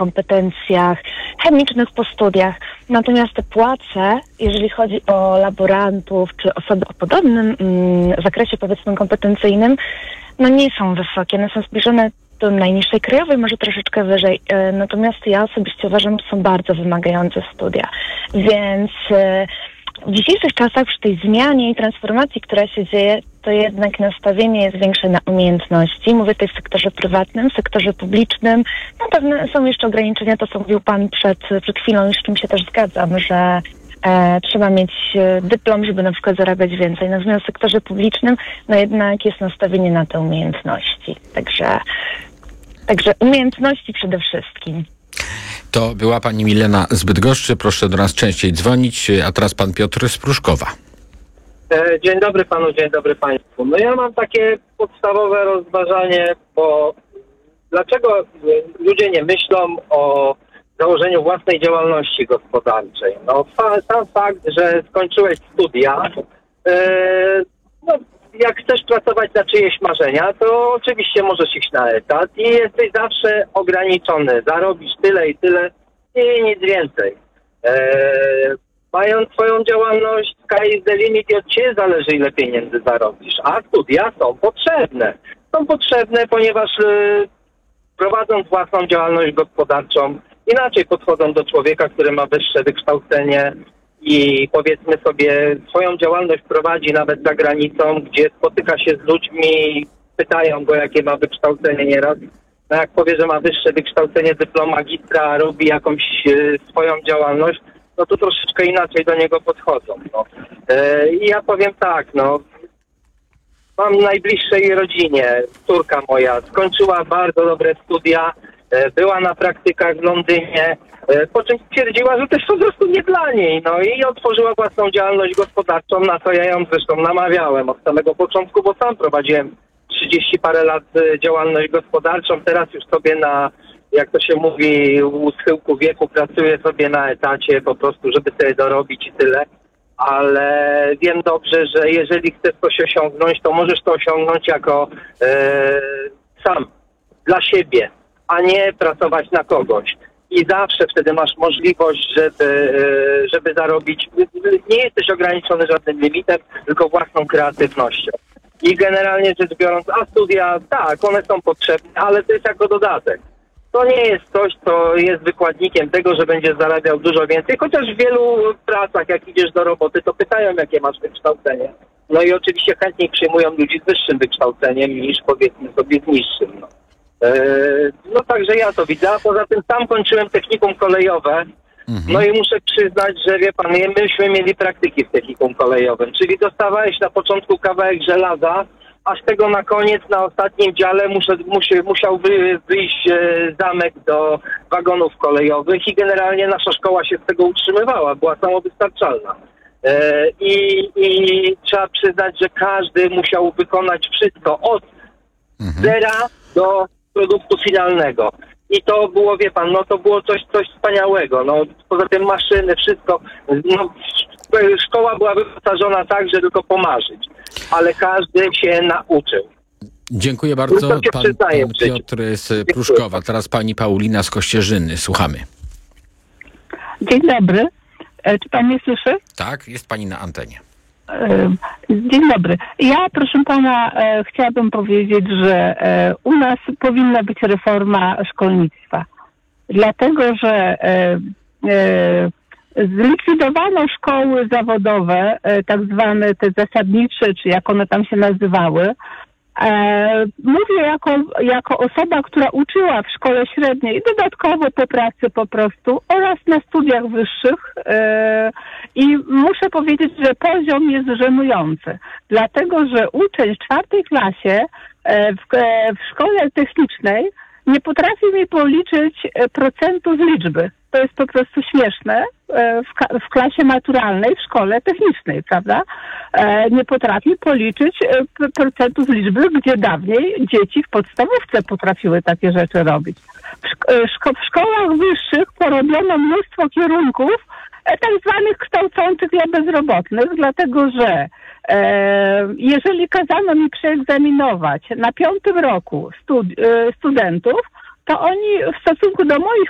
kompetencjach chemicznych po studiach. Natomiast te płace, jeżeli chodzi o laborantów czy osoby o podobnym zakresie, powiedzmy, kompetencyjnym, no nie są wysokie. One są zbliżone do najniższej krajowej, może troszeczkę wyżej. Natomiast ja osobiście uważam, że są bardzo wymagające studia. Więc w dzisiejszych czasach, przy tej zmianie i transformacji, która się dzieje, to jednak nastawienie jest większe na umiejętności. Mówię tutaj w sektorze prywatnym, w sektorze publicznym. Na pewno są jeszcze ograniczenia, to co mówił Pan przed chwilą, i z czym się też zgadzam, że trzeba mieć dyplom, żeby na przykład zarabiać więcej. Natomiast w sektorze publicznym, no jednak jest nastawienie na te umiejętności. Także umiejętności przede wszystkim. To była pani Milena z Bydgoszczy. Proszę do nas częściej dzwonić. A teraz pan Piotr z Pruszkowa. Dzień dobry panu, dzień dobry państwu. No ja mam takie podstawowe rozważanie, bo dlaczego ludzie nie myślą o założeniu własnej działalności gospodarczej? No sam fakt, że skończyłeś studia, no jak chcesz pracować na czyjeś marzenia, to oczywiście możesz iść na etat i jesteś zawsze ograniczony. Zarobisz tyle i tyle i nic więcej. Mając swoją działalność, sky is the limit i od ciebie zależy, ile pieniędzy zarobisz. A studia są potrzebne. Są potrzebne, ponieważ prowadząc własną działalność gospodarczą, inaczej podchodzą do człowieka, który ma wyższe wykształcenie i powiedzmy sobie swoją działalność prowadzi nawet za granicą, gdzie spotyka się z ludźmi, pytają go, jakie ma wykształcenie nieraz. No jak powie, że ma wyższe wykształcenie, dyplom magistra, a robi jakąś swoją działalność, no to troszeczkę inaczej do niego podchodzą. No. I ja powiem tak, no, mam w najbliższej rodzinie, córka moja skończyła bardzo dobre studia, była na praktykach w Londynie, po czym stwierdziła, że to jest po prostu nie dla niej, no i otworzyła własną działalność gospodarczą, na co ja ją zresztą namawiałem od samego początku, bo sam prowadziłem 30 parę lat działalność gospodarczą, teraz już sobie na, jak to się mówi, u schyłku wieku pracuję sobie na etacie po prostu, żeby sobie dorobić i tyle, ale wiem dobrze, że jeżeli chcesz coś osiągnąć, to możesz to osiągnąć jako sam, dla siebie, a nie pracować na kogoś. I zawsze wtedy masz możliwość, żeby zarobić. Nie jesteś ograniczony żadnym limitem, tylko własną kreatywnością. I generalnie rzecz biorąc, a studia, tak, one są potrzebne, ale to jest jako dodatek. To nie jest coś, co jest wykładnikiem tego, że będziesz zarabiał dużo więcej, chociaż w wielu pracach, jak idziesz do roboty, to pytają, jakie masz wykształcenie. No i oczywiście chętniej przyjmują ludzi z wyższym wykształceniem niż, powiedzmy sobie, z niższym. No także ja to widzę, a poza tym sam kończyłem technikum kolejowe, no i muszę przyznać, że wie pan, myśmy mieli praktyki w technikum kolejowym, czyli dostawałeś na początku kawałek żelaza, a z tego na koniec, na ostatnim dziale musiał wyjść zamek do wagonów kolejowych i generalnie nasza szkoła się z tego utrzymywała, była samowystarczalna. I trzeba przyznać, że każdy musiał wykonać wszystko od zera do produktu finalnego. I to było, wie pan, no to było coś wspaniałego. No, poza tym maszyny, wszystko. No, szkoła była wyposażona tak, że tylko pomarzyć. Ale każdy się nauczył. Dziękuję bardzo. Pan Piotr z Pruszkowa. Teraz pani Paulina z Kościerzyny. Słuchamy. Dzień dobry. Czy pan mnie słyszy? Tak, jest pani na antenie. Dzień dobry. Ja, proszę pana, chciałabym powiedzieć, że u nas powinna być reforma szkolnictwa. Dlatego, że zlikwidowano szkoły zawodowe, tak zwane te zasadnicze, czy jak one tam się nazywały. Mówię jako osoba, która uczyła w szkole średniej, dodatkowo po pracy po prostu oraz na studiach wyższych i muszę powiedzieć, że poziom jest żenujący, dlatego że uczeń w 4. klasie w szkole technicznej nie potrafi mi policzyć procentu z liczby. To jest po prostu śmieszne. W klasie maturalnej, w szkole technicznej, prawda? Nie potrafi policzyć procentów liczby, gdzie dawniej dzieci w podstawówce potrafiły takie rzeczy robić. W szkołach wyższych porobiono mnóstwo kierunków tak zwanych kształcących dla bezrobotnych, dlatego że jeżeli kazano mi przeegzaminować na 5. roku studentów, to oni w stosunku do moich